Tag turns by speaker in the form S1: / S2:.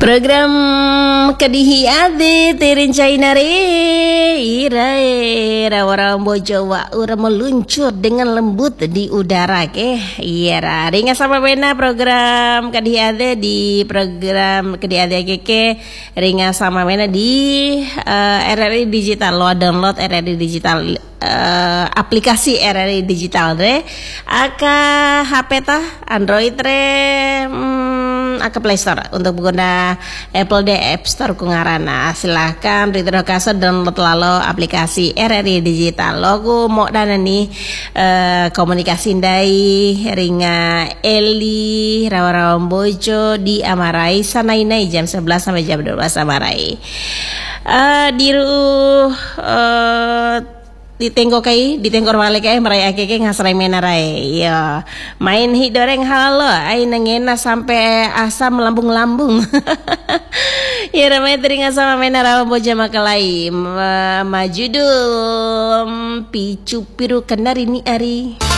S1: Program kadihi ade terencai nare irae rawarang bojo wa ura meluncur dengan lembut di udara ke iya ringa sama bena program kadihi ade di program kadihi ade keke ringa sama bena di RRI Digital lo download RRI Digital aplikasi RRI Digital re aka HP tah Android re aka Play Store untuk pengguna Apple di App Store kungarana silahkan diterokasa download lalu aplikasi RRI Digital logo mau dana nih komunikasi dai ringa Eli rawa-rawa bojo di Amarai sanainai jam 11 sampai jam 12 Amarai ditengok balik merai akeke ngasrai menarai ya main hidoreng halo ai nangena sampai asam lambung-lambung ya ramai teringat sama menara boja makalai majudul picu piru kendari ni ari